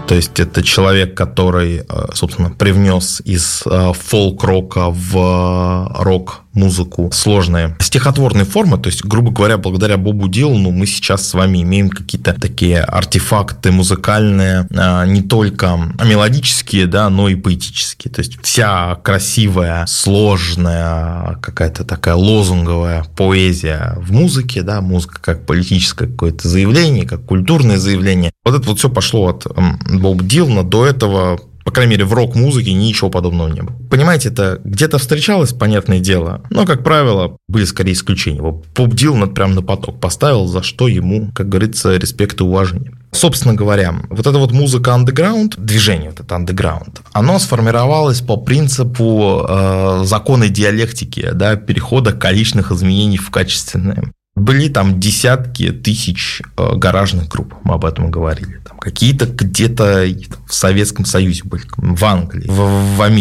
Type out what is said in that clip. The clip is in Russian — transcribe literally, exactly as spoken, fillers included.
То есть это человек, который, собственно, привнес из фолк-рока в рок-музыку сложные стихотворные формы. То есть, грубо говоря, благодаря Бобу Дилану мы сейчас с вами имеем какие-то такие артефакты музыкальные, не только мелодические, да, но и поэтические. То есть вся красивая, сложная, какая-то такая лозунговая поэзия в музыке, да, музыка как политическое какое-то заявление, как культурное заявление. Вот это вот все пошло от Боба Дилана. До этого, по крайней мере, в рок-музыке ничего подобного не было. Понимаете, это где-то встречалось, понятное дело, но, как правило, были скорее исключения. Боб Дилан это прям на поток поставил, за что ему, как говорится, респект и уважение. Собственно говоря, вот эта вот музыка андеграунд, движение вот это андеграунд, оно сформировалось по принципу э, закона диалектики, да, перехода количественных изменений в качественные. Были там десятки тысяч э, гаражных групп, мы об этом говорили. Там какие-то где-то в Советском Союзе были, в Англии, в, в Америке.